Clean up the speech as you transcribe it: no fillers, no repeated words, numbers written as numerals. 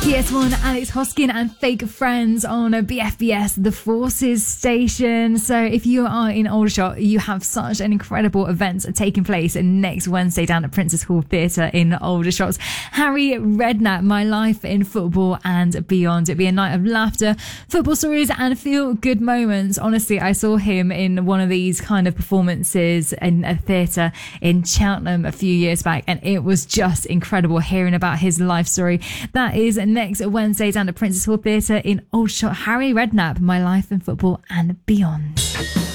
PS1, Alex Hoskin and Fake Friends on a BFBS, the Forces station. So if you are in Aldershot, you have such an incredible event taking place next Wednesday down at Princess Hall Theatre in Aldershot. Harry Redknapp, My Life in Football and Beyond. It'll be a night of laughter, football stories and feel-good moments. Honestly, I saw him in one of these kind of performances in a theatre in Cheltenham a few years back, and it was just incredible hearing about his life story. That is next Wednesday down at Princess Hall Theatre in Aldershot. Harry Redknapp, My Life in Football and Beyond.